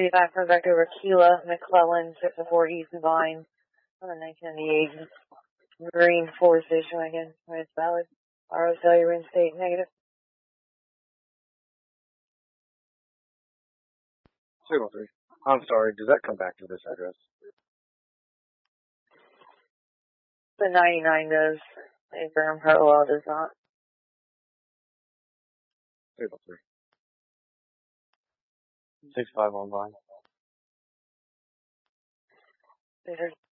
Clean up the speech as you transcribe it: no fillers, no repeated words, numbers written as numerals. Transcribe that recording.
85 for Vector Rakila McClellan, 604 East Vine, 1998. Marine Force Station again. It's valid. RO cellular in state negative. Signal 3. I'm sorry, does that come back to this address? The 99 does. The ground parallel does not. Signal 3. 65 on line. These are